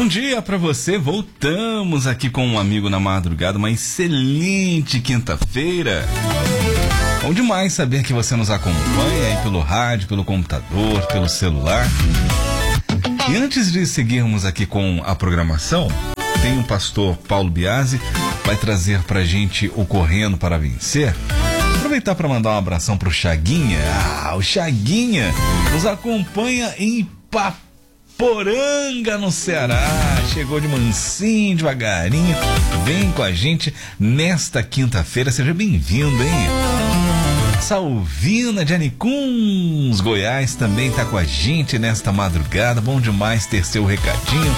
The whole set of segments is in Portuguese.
Bom dia pra você, voltamos aqui com um amigo na madrugada, uma excelente quinta-feira. Bom demais saber que você nos acompanha aí pelo rádio, pelo computador, pelo celular. E antes de seguirmos aqui com a programação, tem o pastor Paulo Biasi, vai trazer pra gente o Correndo para Vencer. Aproveitar para mandar um abração pro Chaguinha. O Chaguinha nos acompanha em Ipaporanga, no Ceará. Chegou de mansinho, devagarinho. Vem com a gente nesta quinta-feira. Seja bem-vindo, hein? Salvina de Anicuns, Goiás, também tá com a gente nesta madrugada. Bom demais ter seu recadinho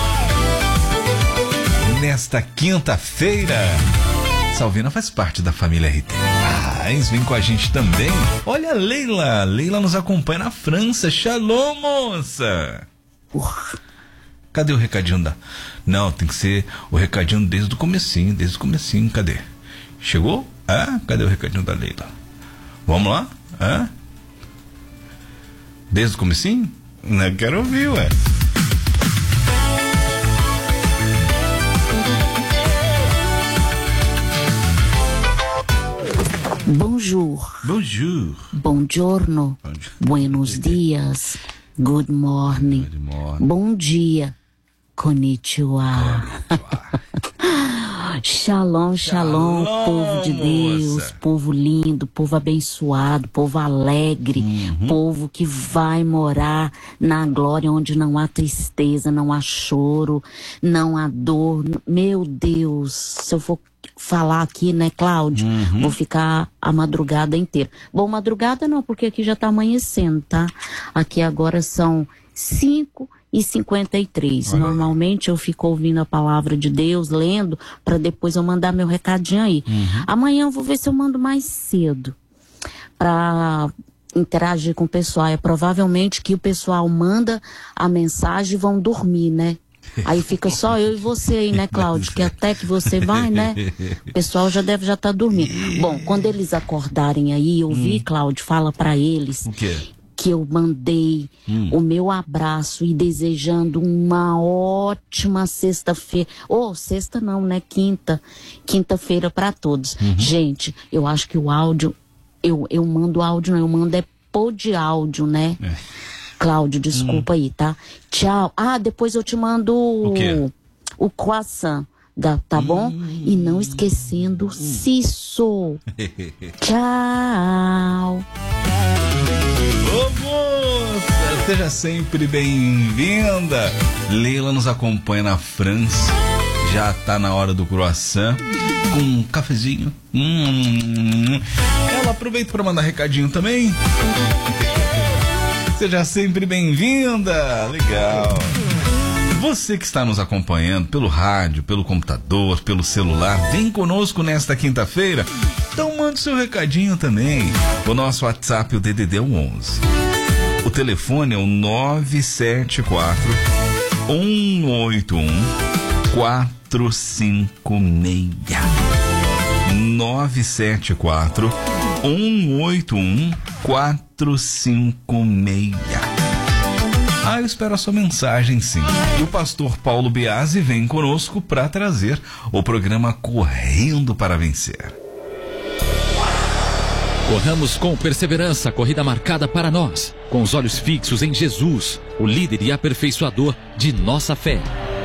nesta quinta-feira. Salvina faz parte da família RT. Mas vem com a gente também. Olha a Leila. Leila nos acompanha na França. Shalom, moça. Cadê o recadinho da... Não, tem que ser o recadinho desde o comecinho. Cadê? Chegou? Cadê o recadinho da Leila? Vamos lá? Desde o comecinho? Não quero ouvir, ué. Bonjour. Buongiorno. Buenos dias. Good morning. Bom dia. Konnichiwa. Shalom, povo de Deus, moça. Povo lindo, povo abençoado, povo alegre, povo que vai morar na glória onde não há tristeza, não há choro, não há dor. Meu Deus, se eu for falar aqui, né, Cláudio, vou ficar a madrugada inteira. Bom, madrugada não, porque aqui já tá amanhecendo, tá? Aqui agora são 5h53. Normalmente eu fico ouvindo a palavra de Deus, lendo, para depois eu mandar meu recadinho aí. Amanhã eu vou ver se eu mando mais cedo para interagir com o pessoal. É provavelmente que o pessoal manda a mensagem e vão dormir, né? Aí fica só eu e você aí, né, Cláudio? Que até que você vai, né? O pessoal já deve estar dormindo. Bom, quando eles acordarem aí, eu vi, Cláudio, fala para eles... O quê? Que eu mandei o meu abraço e desejando uma ótima sexta-feira. Sexta não, né? Quinta-feira para todos. Gente, eu acho que o áudio, eu mando áudio, não, eu mando pô de áudio, né? Cláudio, desculpa aí, tá? Tchau. Depois eu te mando o croissant, tá bom? E não esquecendo Cisso. Tchau. Ô moça, seja sempre bem-vinda. Leila nos acompanha na França. Já tá na hora do croissant com um cafezinho. Ela aproveita para mandar recadinho também. Seja sempre bem-vinda. Legal. Você que está nos acompanhando pelo rádio, pelo computador, pelo celular, vem conosco nesta quinta-feira. Então manda seu recadinho também. O nosso WhatsApp, o DDD é o 11. O telefone é o 974 181 456. 974 181 456. Eu espero a sua mensagem, sim. E o pastor Paulo Biasi vem conosco para trazer o programa Correndo para Vencer. Corramos com perseverança a corrida marcada para nós, com os olhos fixos em Jesus, o líder e aperfeiçoador de nossa fé.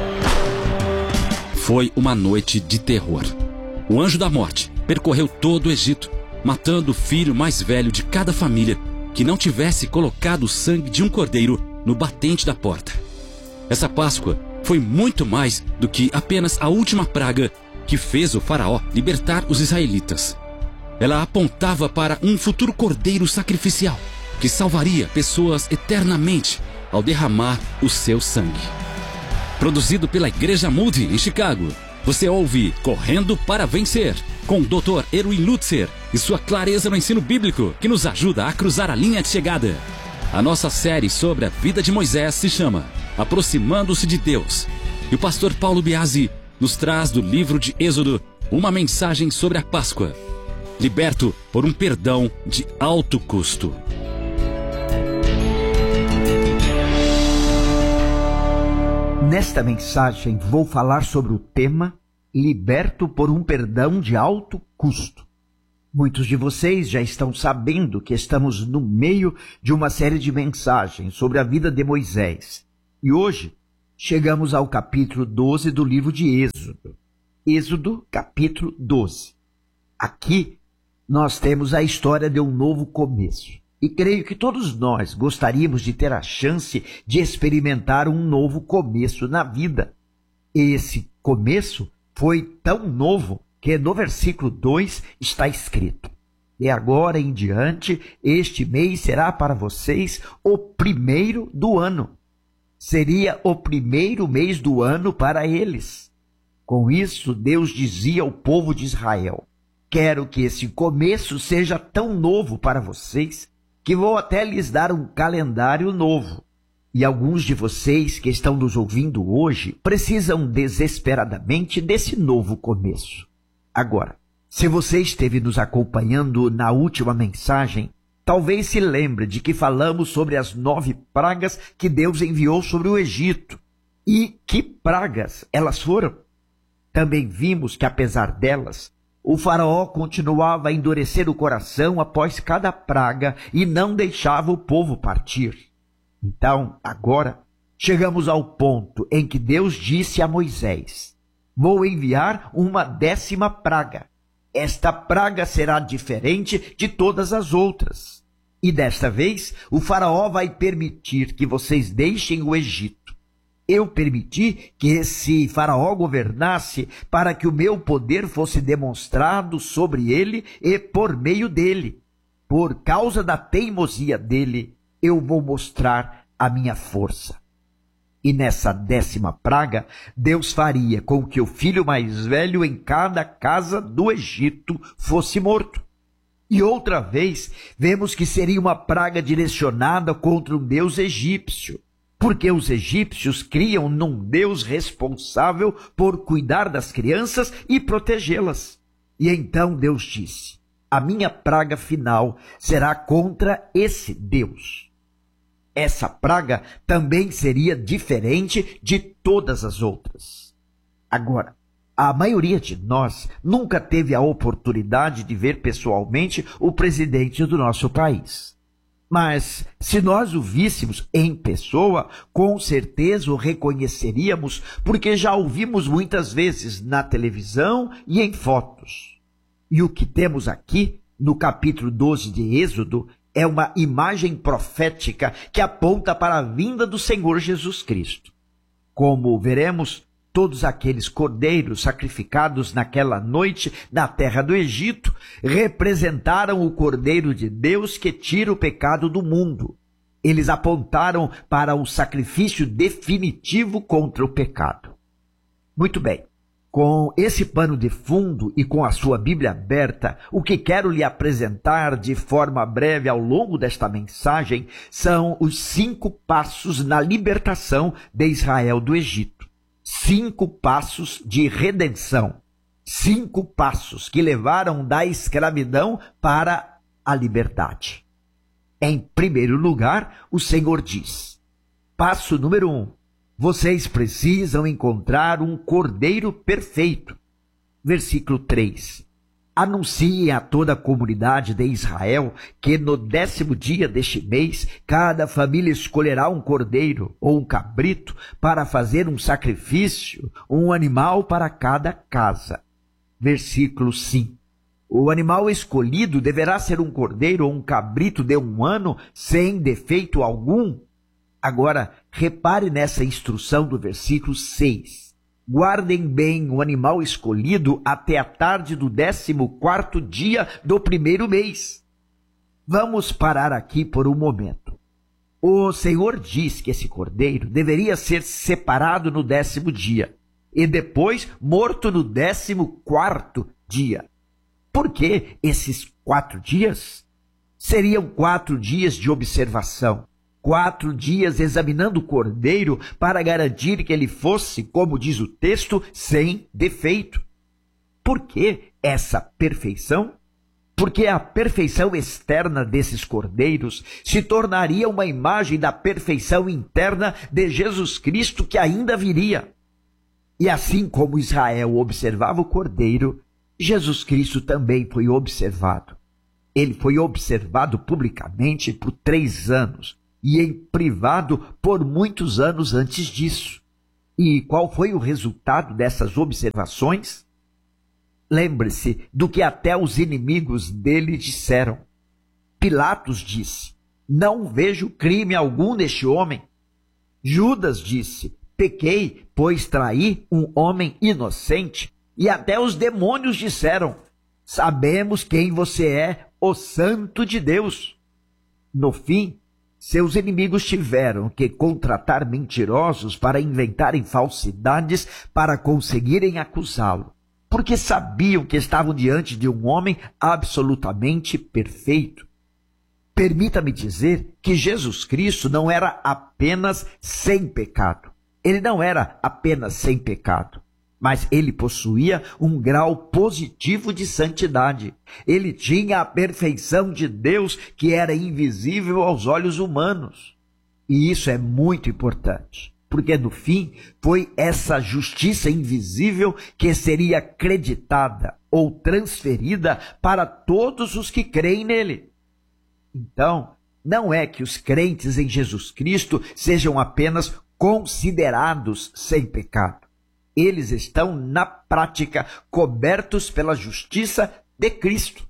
Foi uma noite de terror. O anjo da morte percorreu todo o Egito, matando o filho mais velho de cada família que não tivesse colocado o sangue de um cordeiro no batente da porta. Essa Páscoa foi muito mais do que apenas a última praga que fez o faraó libertar os israelitas. Ela apontava para um futuro cordeiro sacrificial que salvaria pessoas eternamente ao derramar o seu sangue. Produzido pela Igreja Moody em Chicago, você ouve Correndo para Vencer, com o Dr. Erwin Lutzer e sua clareza no ensino bíblico que nos ajuda a cruzar a linha de chegada. A nossa série sobre a vida de Moisés se chama Aproximando-se de Deus. E o pastor Paulo Biasi nos traz do livro de Êxodo uma mensagem sobre a Páscoa, liberto por um perdão de alto custo. Nesta mensagem vou falar sobre o tema Liberto por um perdão de alto custo. Muitos de vocês já estão sabendo que estamos no meio de uma série de mensagens sobre a vida de Moisés. E hoje chegamos ao capítulo 12 do livro de Êxodo. Êxodo, capítulo 12. Aqui nós temos a história de um novo começo. E creio que todos nós gostaríamos de ter a chance de experimentar um novo começo na vida. Esse começo foi tão novo que no versículo 2 está escrito: "E agora em diante, este mês será para vocês o primeiro do ano." Seria o primeiro mês do ano para eles. Com isso, Deus dizia ao povo de Israel: "Quero que esse começo seja tão novo para vocês que vou até lhes dar um calendário novo." E alguns de vocês que estão nos ouvindo hoje precisam desesperadamente desse novo começo. Agora, se você esteve nos acompanhando na última mensagem, talvez se lembre de que falamos sobre as 9 pragas que Deus enviou sobre o Egito. E que pragas elas foram? Também vimos que, apesar delas, o faraó continuava a endurecer o coração após cada praga e não deixava o povo partir. Então, agora, chegamos ao ponto em que Deus disse a Moisés: "Vou enviar uma 10ª praga. Esta praga será diferente de todas as outras. E desta vez, o faraó vai permitir que vocês deixem o Egito. Eu permiti que esse faraó governasse para que o meu poder fosse demonstrado sobre ele e por meio dele. Por causa da teimosia dele, eu vou mostrar a minha força." E nessa 10ª praga, Deus faria com que o filho mais velho em cada casa do Egito fosse morto. E outra vez, vemos que seria uma praga direcionada contra um deus egípcio, porque os egípcios criam num Deus responsável por cuidar das crianças e protegê-las. E então Deus disse: "A minha praga final será contra esse Deus." Essa praga também seria diferente de todas as outras. Agora, a maioria de nós nunca teve a oportunidade de ver pessoalmente o presidente do nosso país. Mas, se nós o víssemos em pessoa, com certeza o reconheceríamos, porque já o vimos muitas vezes na televisão e em fotos. E o que temos aqui, no capítulo 12 de Êxodo, é uma imagem profética que aponta para a vinda do Senhor Jesus Cristo. Como veremos, todos aqueles cordeiros sacrificados naquela noite na terra do Egito representaram o Cordeiro de Deus que tira o pecado do mundo. Eles apontaram para o sacrifício definitivo contra o pecado. Muito bem. Com esse pano de fundo e com a sua Bíblia aberta, o que quero lhe apresentar de forma breve ao longo desta mensagem são os 5 passos na libertação de Israel do Egito. 5 passos de redenção. 5 passos que levaram da escravidão para a liberdade. Em primeiro lugar, o Senhor diz: passo número 1. Vocês precisam encontrar um cordeiro perfeito. Versículo 3. Anunciem a toda a comunidade de Israel que no 10º dia deste mês, cada família escolherá um cordeiro ou um cabrito para fazer um sacrifício, um animal para cada casa. Versículo 5. O animal escolhido deverá ser um cordeiro ou um cabrito de 1 ano, sem defeito algum. Agora, repare nessa instrução do versículo 6. Guardem bem o animal escolhido até a tarde do 14º dia do primeiro mês. Vamos parar aqui por um momento. O Senhor diz que esse cordeiro deveria ser separado no 10º dia e depois morto no 14º dia. Por que esses 4 dias? Seriam 4 dias de observação. 4 dias examinando o cordeiro para garantir que ele fosse, como diz o texto, sem defeito. Por que essa perfeição? porque a perfeição externa desses cordeiros se tornaria uma imagem da perfeição interna de Jesus Cristo que ainda viria. E assim como Israel observava o cordeiro, Jesus Cristo também foi observado. Ele foi observado publicamente por 3 anos e em privado por muitos anos antes disso. E qual foi o resultado dessas observações? Lembre-se do que até os inimigos dele disseram. Pilatos disse: não vejo crime algum neste homem. Judas disse: pequei, pois traí um homem inocente. E até os demônios disseram: sabemos quem você é, o Santo de Deus. No fim, seus inimigos tiveram que contratar mentirosos para inventarem falsidades para conseguirem acusá-lo, porque sabiam que estavam diante de um homem absolutamente perfeito. Permita-me dizer que Jesus Cristo não era apenas sem pecado. Ele não era apenas sem pecado, mas ele possuía um grau positivo de santidade. Ele tinha a perfeição de Deus que era invisível aos olhos humanos. E isso é muito importante, porque no fim foi essa justiça invisível que seria acreditada ou transferida para todos os que creem nele. Então, não é que os crentes em Jesus Cristo sejam apenas considerados sem pecado. Eles estão, na prática, cobertos pela justiça de Cristo.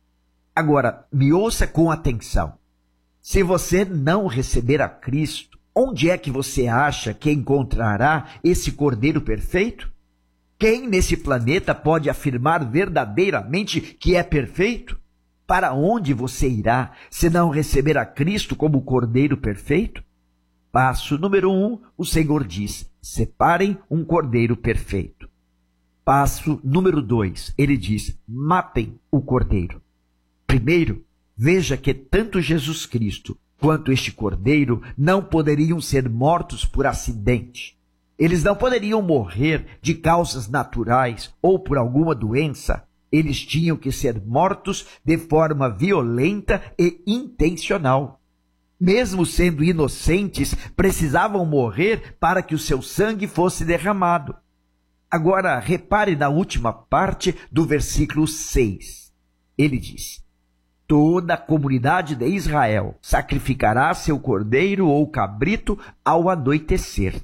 Agora, me ouça com atenção. Se você não receber a Cristo, onde é que você acha que encontrará esse Cordeiro perfeito? Quem nesse planeta pode afirmar verdadeiramente que é perfeito? Para onde você irá se não receber a Cristo como Cordeiro perfeito? Passo número 1, o Senhor diz: separem um cordeiro perfeito. Passo número 2, ele diz: matem o cordeiro. Primeiro, veja que tanto Jesus Cristo quanto este cordeiro não poderiam ser mortos por acidente. Eles não poderiam morrer de causas naturais ou por alguma doença. Eles tinham que ser mortos de forma violenta e intencional. Mesmo sendo inocentes, precisavam morrer para que o seu sangue fosse derramado. Agora, repare na última parte do versículo 6. Ele diz: toda a comunidade de Israel sacrificará seu cordeiro ou cabrito ao anoitecer.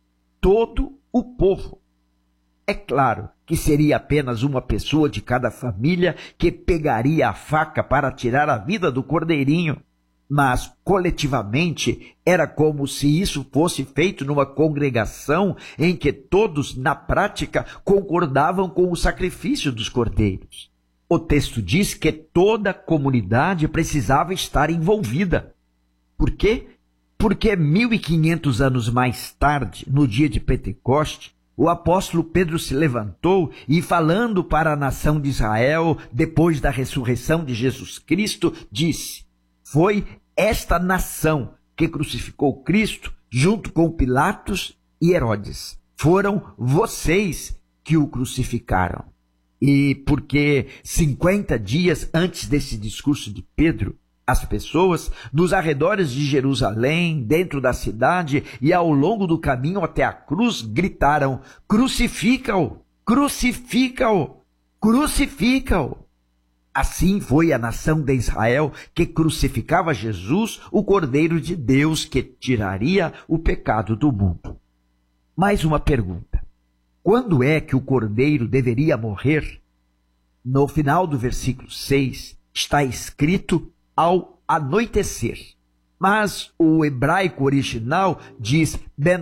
Todo o povo. É claro que seria apenas uma pessoa de cada família que pegaria a faca para tirar a vida do cordeirinho. Mas, coletivamente, era como se isso fosse feito numa congregação em que todos, na prática, concordavam com o sacrifício dos cordeiros. O texto diz que toda a comunidade precisava estar envolvida. Por quê? Porque 1500 anos mais tarde, no dia de Pentecoste, o apóstolo Pedro se levantou e, falando para a nação de Israel, depois da ressurreição de Jesus Cristo, disse: foi esta nação que crucificou Cristo junto com Pilatos e Herodes. Foram vocês que o crucificaram. E porque 50 dias antes desse discurso de Pedro, as pessoas nos arredores de Jerusalém, dentro da cidade e ao longo do caminho até a cruz gritaram: crucifica-o, crucifica-o, crucifica-o. Assim foi a nação de Israel que crucificava Jesus, o Cordeiro de Deus que tiraria o pecado do mundo. Mais uma pergunta: quando é que o Cordeiro deveria morrer? No final do versículo 6 está escrito: ao anoitecer. Mas o hebraico original diz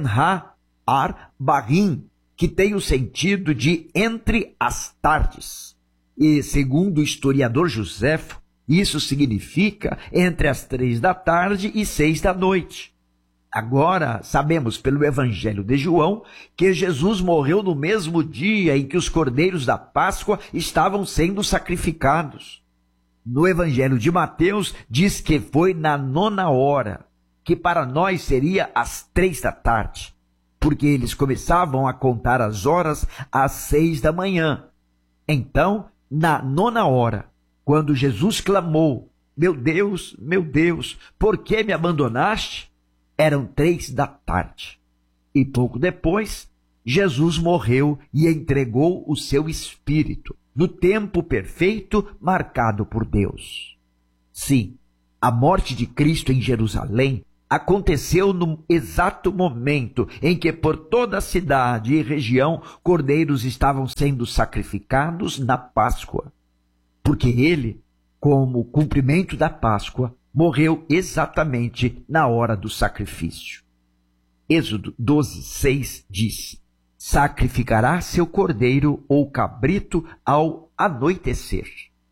Ben-ha-ar-barim, que tem o sentido de entre as tardes. E, segundo o historiador Joséfo, isso significa entre as 3 da tarde e 6 da noite. Agora, sabemos pelo Evangelho de João que Jesus morreu no mesmo dia em que os cordeiros da Páscoa estavam sendo sacrificados. No Evangelho de Mateus diz que foi na 9ª hora, que para nós seria às 3 da tarde, porque eles começavam a contar as horas às 6 da manhã. Então, na 9ª hora, quando Jesus clamou: meu Deus, por que me abandonaste? Eram 3 da tarde. E pouco depois, Jesus morreu e entregou o seu espírito, no tempo perfeito marcado por Deus. Sim, a morte de Cristo em Jerusalém aconteceu no exato momento em que por toda a cidade e região cordeiros estavam sendo sacrificados na Páscoa. Porque ele, como cumprimento da Páscoa, morreu exatamente na hora do sacrifício. Êxodo 12:6 diz: sacrificará seu cordeiro ou cabrito ao anoitecer.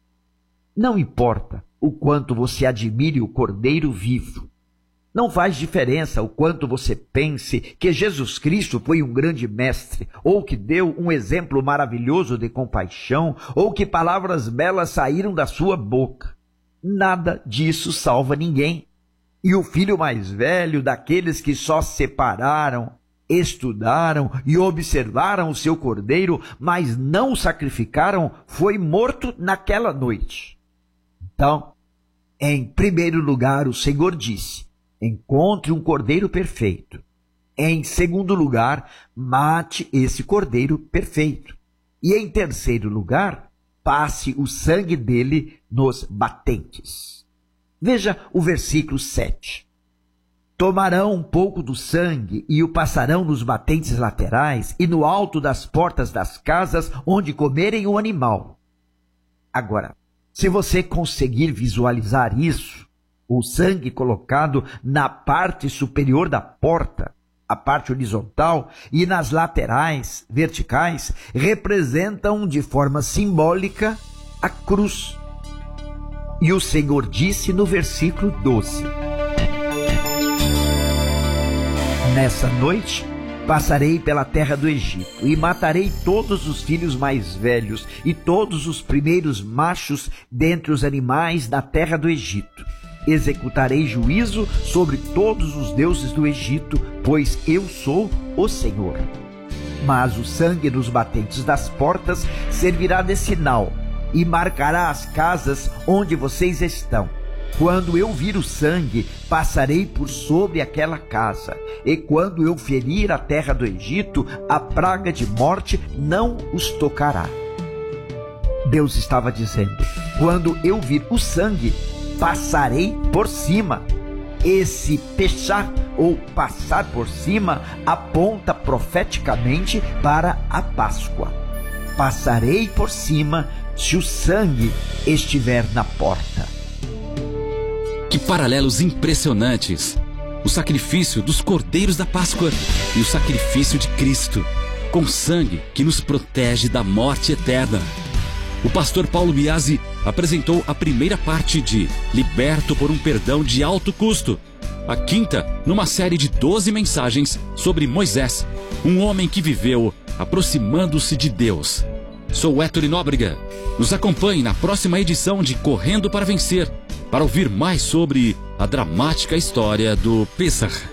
Não importa o quanto você admire o cordeiro vivo, não faz diferença o quanto você pense que Jesus Cristo foi um grande mestre, ou que deu um exemplo maravilhoso de compaixão, ou que palavras belas saíram da sua boca. Nada disso salva ninguém. E o filho mais velho daqueles que só separaram, estudaram e observaram o seu cordeiro, mas não o sacrificaram, foi morto naquela noite. Então, em primeiro lugar, o Senhor disse: encontre um cordeiro perfeito. Em segundo lugar, mate esse cordeiro perfeito. E em terceiro lugar, passe o sangue dele nos batentes. Veja o versículo 7. Tomarão um pouco do sangue e o passarão nos batentes laterais e no alto das portas das casas onde comerem o animal. Agora, se você conseguir visualizar isso, o sangue colocado na parte superior da porta, a parte horizontal, e nas laterais, verticais, representam de forma simbólica a cruz. E o Senhor disse no versículo 12: nessa noite passarei pela terra do Egito e matarei todos os filhos mais velhos e todos os primeiros machos dentre os animais da terra do Egito. Executarei juízo sobre todos os deuses do Egito, pois eu sou o Senhor. Mas o sangue nos batentes das portas servirá de sinal e marcará as casas onde vocês estão. Quando eu vir o sangue, passarei por sobre aquela casa, e quando eu ferir a terra do Egito, a praga de morte não os tocará. Deus estava dizendo: quando eu vir o sangue, passarei por cima. Esse pechar ou passar por cima aponta profeticamente para a Páscoa. Passarei por cima se o sangue estiver na porta. Que paralelos impressionantes! O sacrifício dos cordeiros da Páscoa e o sacrifício de Cristo, com sangue que nos protege da morte eterna. O pastor Paulo Biasi apresentou a primeira parte de Liberto por um Perdão de Alto Custo, a quinta numa série de 12 mensagens sobre Moisés, um homem que viveu aproximando-se de Deus. Sou Héctor Nóbrega. Nos acompanhe na próxima edição de Correndo para Vencer, para ouvir mais sobre a dramática história do Pêssar.